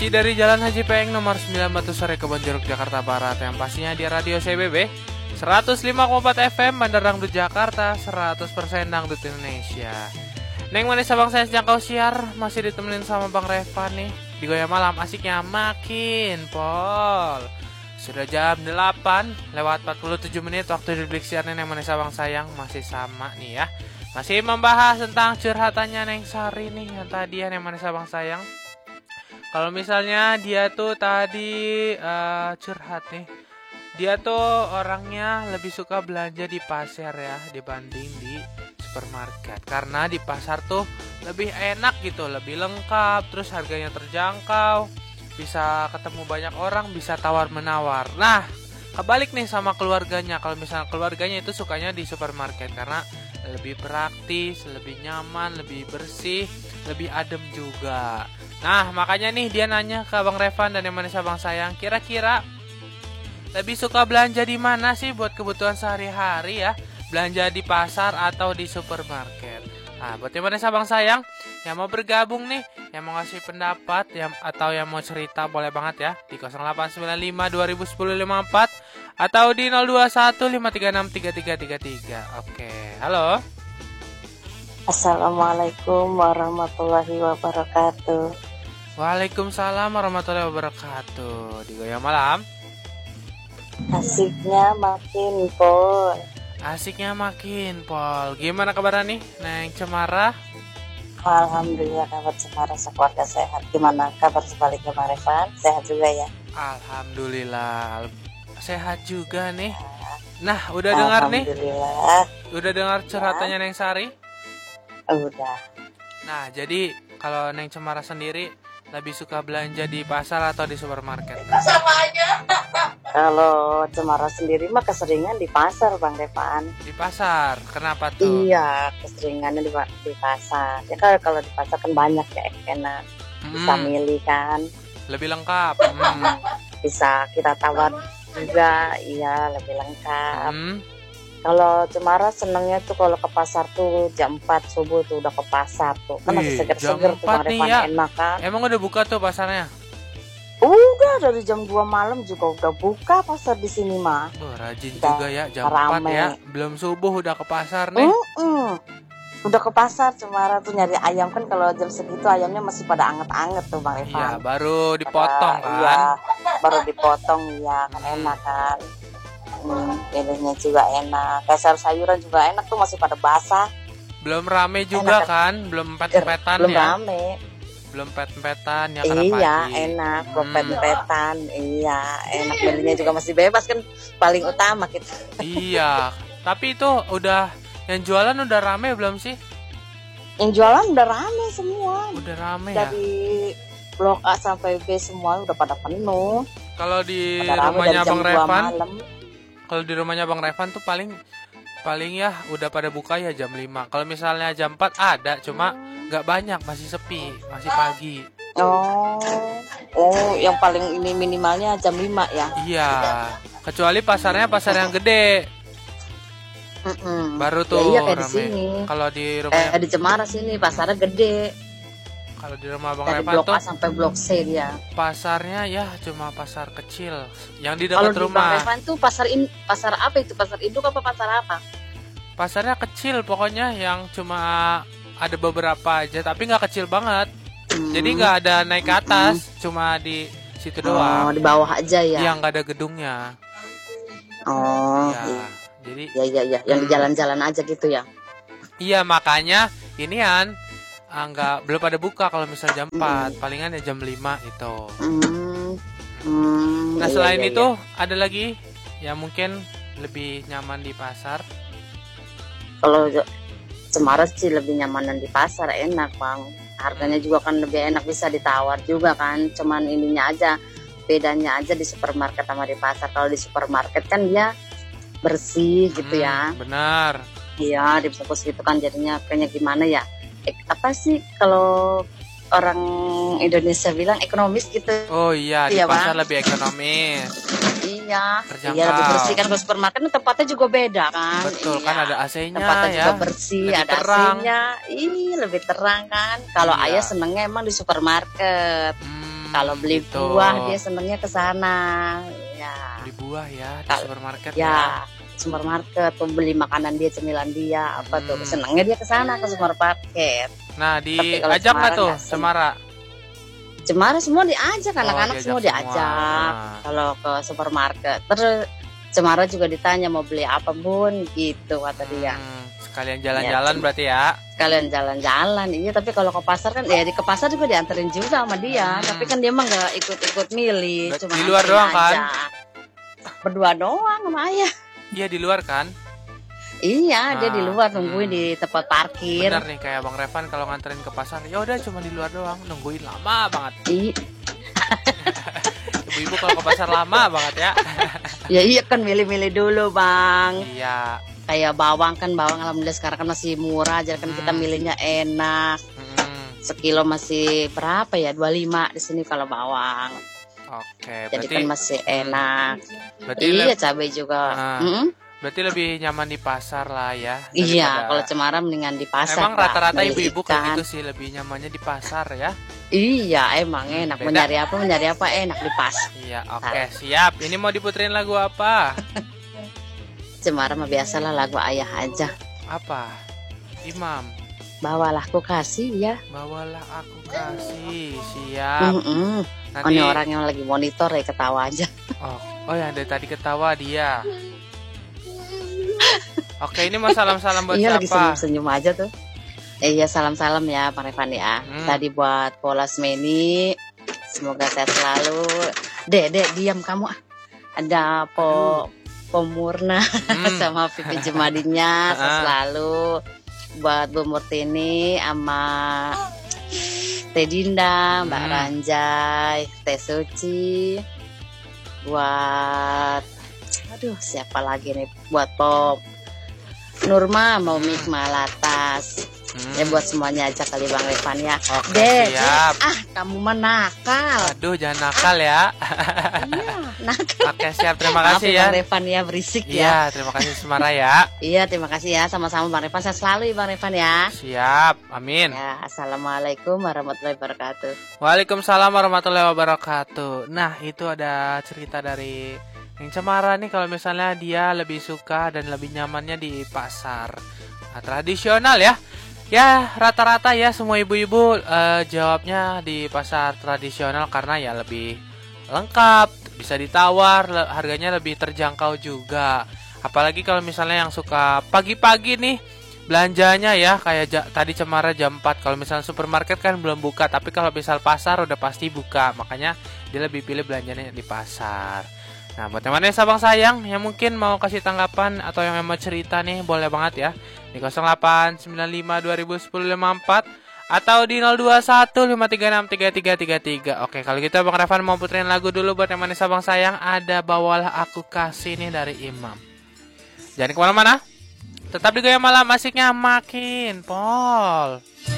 Masih dari Jalan Haji Peng nomor 9 Batu Sari Kebon Jeruk Jakarta Barat, yang pastinya di Radio CBB 105,4 FM Bandar Dangdut Jakarta, 100% Dangdut Indonesia. Neng manis abang saya jangkau siar, masih ditemenin sama Bang Revan nih. Di Goyang Malam asiknya makin pol. Sudah jam 8 lewat 47 menit waktu di Blik Siar. Neng manis abang sayang masih sama nih ya. Masih membahas tentang curhatannya Neng Sari nih, yang tadi ya Neng manis abang sayang. Kalau misalnya dia tuh tadi curhat nih, dia tuh orangnya lebih suka belanja di pasar ya dibanding di supermarket. Karena di pasar tuh lebih enak gitu, lebih lengkap, terus harganya terjangkau, bisa ketemu banyak orang, bisa tawar-menawar. Nah, kebalik nih sama keluarganya. Kalau misalnya keluarganya itu sukanya di supermarket karena lebih praktis, lebih nyaman, lebih bersih, lebih adem juga. Nah, makanya nih dia nanya ke Abang Revan dan yang manis abang sayang, kira-kira lebih suka belanja di mana sih buat kebutuhan sehari-hari ya? Belanja di pasar atau di supermarket? Nah, buat yang manis abang sayang yang mau bergabung nih, yang mau ngasih pendapat atau yang mau cerita boleh banget ya di 0895 2010 54 atau di 021 536 3333. Oke, halo. Assalamualaikum warahmatullahi wabarakatuh. Waalaikumsalam warahmatullahi wabarakatuh. Di Goyang Malam Asiknya makin pol. asiknya makin pol. Gimana kabar nih Neng Cemara? Alhamdulillah kabar Cemara sekeluarga sehat. Gimana kabar sebaliknya Bang Revan? Sehat juga ya? Alhamdulillah sehat juga nih. Nah, udah dengar nih? Alhamdulillah. Udah dengar curhatannya Neng Sari? Udah. Nah, jadi kalau Neng Cemara sendiri lebih suka belanja di pasar atau di supermarket? Kalau Cemara sendiri mah keseringan di pasar Bang Revan. Di pasar, kenapa tuh? Iya, keseringannya di pasar. Ya kalau di pasar kan banyak ya enak. Bisa milih kan. Lebih lengkap. Bisa kita tawar juga, iya lebih lengkap. Kalau Cemara senengnya tuh kalau ke pasar tuh jam 4 subuh tuh udah ke pasar tuh. Kan masih seger-seger tuh Bang Revan, ya. enak kan. Emang udah buka tuh pasarnya? Udah dari jam 2 malam juga udah buka pasar di sini mah. Rajin udah juga ya, jam rame. 4 ya. Belum subuh udah ke pasar nih. Udah ke pasar Cemara tuh nyari ayam kan, kalau jam segitu ayamnya masih pada anget-anget tuh Bang Revan. Iya, baru dipotong kan. Iya, baru dipotong ya, kan enak kan. Pilihnya juga enak. Kayak sayur-sayuran juga enak tuh, masih pada basah. Belum rame juga enak, kan, belum pet-petan belum ya. Rame. Belum pet-petan ya karena iya, pagi. Enak, belum pet-petan. Iya, enak, milihnya juga masih bebas kan, paling utama kita. Iya, tapi itu udah yang jualan udah rame belum sih? Yang jualan udah rame semua. Udah rame dari ya. Blok A sampai B semua udah pada penuh. Kalau di pada rumahnya Bang Revan, kalau di rumahnya Bang Revan tuh paling ya udah pada buka ya jam 5. Kalau misalnya jam 4 ada, cuma nggak banyak, masih sepi, masih pagi. Oh, yang paling ini minimalnya jam 5 ya? Iya, kecuali pasarnya pasar yang gede. Baru tuh ya, iya kayak rame. Di sini. Kalau di rumah di Cemara sini pasarnya gede. Kalau di rumah Bang dari Revan blok tuh A sampai blok C dia. Pasarnya ya cuma pasar kecil yang di dekat rumah. Kalau di Bang Revan tuh pasar apa itu? Pasar induk apa pasar apa? Pasarnya kecil pokoknya, yang cuma ada beberapa aja, tapi nggak kecil banget. Jadi nggak ada naik ke atas, cuma di situ doang. Di bawah aja ya? Yang nggak ada gedungnya. Ya. Iya. Jadi ya, yang di jalan-jalan aja gitu ya? Iya, makanya inian belum pada buka kalau misal jam 4, palingan ya jam 5 itu. Nah, selain itu ada lagi yang mungkin lebih nyaman di pasar. Kalau Cemara sih lebih nyamanan di pasar, enak Bang. Harganya juga kan lebih enak, bisa ditawar juga kan. Cuman ininya aja, bedanya aja di supermarket sama di pasar. Kalau di supermarket kan dia bersih gitu ya. Benar. Iya, dibungkus gitu kan, jadinya kayaknya gimana ya? Apa sih kalau orang Indonesia bilang ekonomis gitu? Oh iya, di pasar Bang? Lebih ekonomis. Iya, lebih bersih kan. Kalau supermarket tempatnya juga beda kan. Betul, kan ada AC-nya tempatnya ya. juga bersih, lebih ada AC-nya. Ini lebih terang kan. Kalau ayah senengnya emang di supermarket. Kalau beli gitu. buah dia senangnya ke sana. Ya. Beli buah ya di Kal- supermarket Ya, supermarket tuh beli makanan dia, cemilan dia, apa tuh senangnya dia ke sana ke supermarket. Nah, Tapi kalau diajak nggak Cemara tuh nggak senang. Cemara? Cemara semua diajak, anak-anak diajak semua semua. diajak Nah. kalau ke supermarket. Terus Cemara juga ditanya mau beli apa bun, gitu kata dia. Sekalian jalan-jalan berarti ya. Sekalian jalan-jalan, iya. Tapi kalau ke pasar kan, ya ke pasar juga dianterin juga sama dia. Tapi kan dia mah nggak ikut-ikut milih, cuma Di luar anterin doang kan? aja. Berdua doang sama ayah. Iya di luar kan? Iya, dia di Ah, luar nungguin di tempat parkir. Bener nih kayak Bang Revan kalau nganterin ke pasar, ya udah cuma di luar doang, nungguin lama banget. Ibu-ibu kalau ke pasar lama banget ya. Ya iya kan milih-milih dulu bang. Iya. Kayak bawang kan, bawang alhamdulillah sekarang kan masih murah, jadi kan kita milihnya enak. Sekilo masih berapa ya? 25 di sini kalau bawang. Oke, Jadi berarti kan masih enak. berarti Iya cabai juga. berarti lebih nyaman di pasar lah ya. Iya, kalau Cemara mendingan di pasar. Emang Mbak. rata-rata Beli ibu-ibu ikan. kayak gitu sih, lebih nyamannya di pasar ya. Iya, emang enak. Beda. Mencari apa enak di pasar. Iya, oke, siap. Ini mau diputerin lagu apa? Cemara mah biasalah lagu ayah aja. Apa? Imam, Bawalah ku kasih ya. bawalah aku kasih. Siap. Oh, ini orang yang lagi monitor ya ketawa aja. Oh yang dari tadi ketawa dia. Oke, ini mau salam-salam buat Iya lagi siapa? senyum-senyum aja tuh. Iya salam-salam ya Pak Revan ya. Tadi buat Polas Meni. Semoga sehat selalu. Dek diam kamu. Ada Pomurna sama Pipi Jemadinya sehat selalu. Buat Bu Murtini sama Teh Dinda, Mbak Ranjai, Teh Suci. Buat siapa lagi nih? Buat Pop Nurma, mau Mikma Latas. Ya buat semuanya aja kali Bang Revan ya. Oke, Dek, siap. kamu mah nakal. Aduh, jangan nakal ya. Iya, nakal. Oke, siap. Terima kasih ya. Bang Revan ya, berisik ya. Iya, terima kasih Semara ya. Iya, terima kasih ya. Sama-sama Bang Revan. Sehat selalu ya Bang Revan ya. Siap, amin. Ya, assalamualaikum warahmatullahi wabarakatuh. Waalaikumsalam warahmatullahi wabarakatuh. Nah, itu ada cerita dari Neng Cemara nih, kalau misalnya dia lebih suka dan lebih nyamannya di pasar tradisional ya. Ya rata-rata ya semua ibu-ibu jawabnya di pasar tradisional karena ya lebih lengkap, bisa ditawar, harganya lebih terjangkau juga. Apalagi kalau misalnya yang suka pagi-pagi nih belanjanya ya, kayak tadi Cemara jam 4. Kalau misalnya supermarket kan belum buka, tapi kalau misal pasar udah pasti buka. Makanya dia lebih pilih belanjanya di pasar. Nah, buat teman-teman Sabang Sayang yang mungkin mau kasih tanggapan atau yang mau cerita nih, boleh banget ya di 0895201054 atau di 0215363333. Oke, kalau gitu Bang Revan mau puterin lagu dulu buat teman-teman Sabang Sayang. Ada Bawalah Aku Kasih nih dari Imam. Jangan kemana-mana, tetap di Gaya Malam, asiknya makin pol.